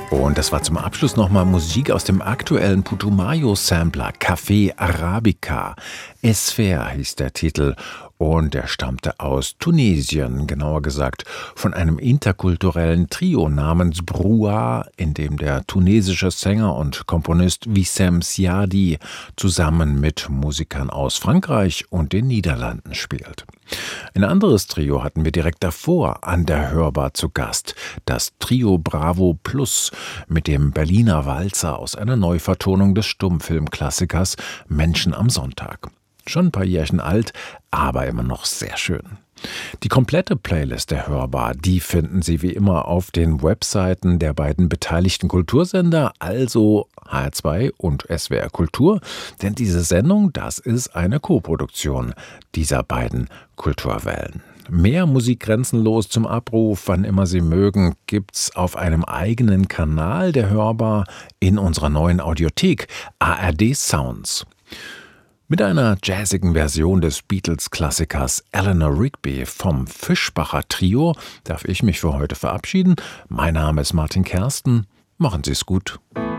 Und das war zum Abschluss nochmal Musik aus dem aktuellen Putumayo-Sampler Café Arabica. Esfer hieß der Titel und er stammte aus Tunesien, genauer gesagt von einem interkulturellen Trio namens Broua, in dem der tunesische Sänger und Komponist Wissem Siadi zusammen mit Musikern aus Frankreich und den Niederlanden spielt. Ein anderes Trio hatten wir direkt davor an der Hörbar zu Gast, das Trio Bravo Plus mit dem Berliner Walzer aus einer Neuvertonung des Stummfilmklassikers Menschen am Sonntag. Schon ein paar Jährchen alt, aber immer noch sehr schön. Die komplette Playlist der Hörbar, die finden Sie wie immer auf den Webseiten der beiden beteiligten Kultursender, also HR2 und SWR Kultur, denn diese Sendung, das ist eine Koproduktion dieser beiden Kulturwellen. Mehr Musik grenzenlos zum Abruf, wann immer Sie mögen, gibt's auf einem eigenen Kanal der Hörbar in unserer neuen Audiothek ARD Sounds. Mit einer jazzigen Version des Beatles-Klassikers Eleanor Rigby vom Fischbacher Trio darf ich mich für heute verabschieden. Mein Name ist Martin Kersten. Machen Sie es gut.